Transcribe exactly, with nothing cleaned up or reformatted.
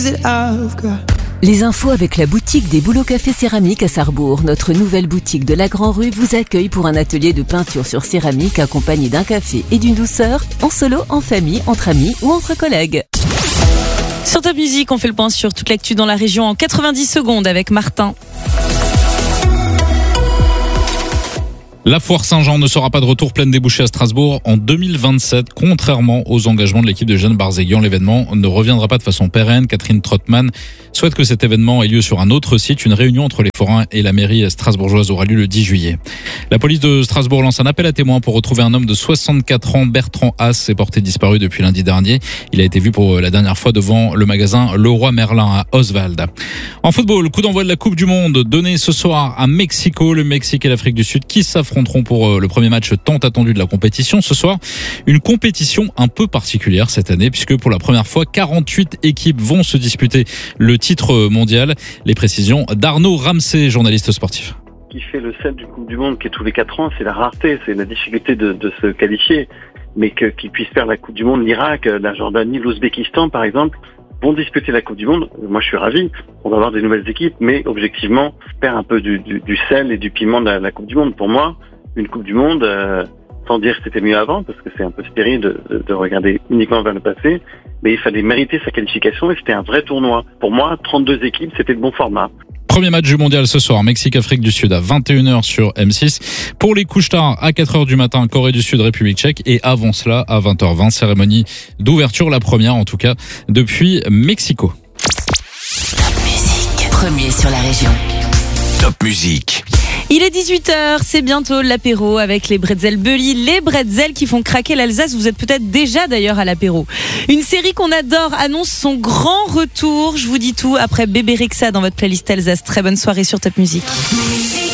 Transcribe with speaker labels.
Speaker 1: Les infos avec la boutique des Bouleaux Café Céramique à Sarrebourg. Notre nouvelle boutique de la Grand Rue vous accueille pour un atelier de peinture sur céramique accompagné d'un café et d'une douceur, en solo, en famille, entre amis ou entre collègues.
Speaker 2: Sur Top Music, on fait le point sur toute l'actu dans la région en quatre-vingt-dix secondes avec Martin.
Speaker 3: La foire Saint-Jean ne sera pas de retour pleine débouchée à Strasbourg en deux mille vingt-sept. Contrairement aux engagements de l'équipe de Jeanne Barzéguian, l'événement ne reviendra pas de façon pérenne. Catherine Trottmann souhaite que cet événement ait lieu sur un autre site. Une réunion entre les forains et la mairie strasbourgeoise aura lieu le dix juillet. La police de Strasbourg lance un appel à témoins pour retrouver un homme de soixante-quatre ans, Bertrand Haas, est porté disparu depuis lundi dernier. Il a été vu pour la dernière fois devant le magasin Leroy Merlin à Oswald. En football, coup d'envoi de la Coupe du Monde donné ce soir à Mexico. Le Mexique et l'Afrique du Sud qui s'affronteront pour le premier match tant attendu de la compétition. Ce soir, une compétition un peu particulière cette année puisque pour la première fois, quarante-huit équipes vont se disputer le titre mondial. Les précisions d'Arnaud Ramsey, journaliste sportif.
Speaker 4: Ce qui fait le sel du Coupe du Monde qui est tous les quatre ans, c'est la rareté, c'est la difficulté de, de se qualifier. Mais que, qu'ils puissent faire la Coupe du Monde, l'Irak, la Jordanie, l'Ouzbékistan par exemple, vont disputer la Coupe du Monde. Moi je suis ravi, on va avoir des nouvelles équipes, mais objectivement, perd un peu du, du, du sel et du piment de la, la Coupe du Monde. Pour moi, une Coupe du Monde, euh, sans dire que c'était mieux avant, parce que c'est un peu stérile de, de, de regarder uniquement vers le passé, mais il fallait mériter sa qualification et c'était un vrai tournoi. Pour moi, trente-deux équipes, c'était le bon format.
Speaker 3: Premier match du mondial ce soir, Mexique-Afrique du Sud à vingt et une heures sur M six. Pour les couches tard, à quatre heures du matin, Corée du Sud, République tchèque. Et avant cela, à vingt heures vingt, cérémonie d'ouverture, la première en tout cas, depuis Mexico.
Speaker 1: Top Music, premier sur la région.
Speaker 5: Top Music.
Speaker 2: Il est dix-huit heures, c'est bientôt l'apéro avec les bretzels Bully, les bretzels qui font craquer l'Alsace. Vous êtes peut-être déjà d'ailleurs à l'apéro. Une série qu'on adore annonce son grand retour. Je vous dis tout après Bébé Rexha dans votre playlist Alsace. Très bonne soirée sur Top Music.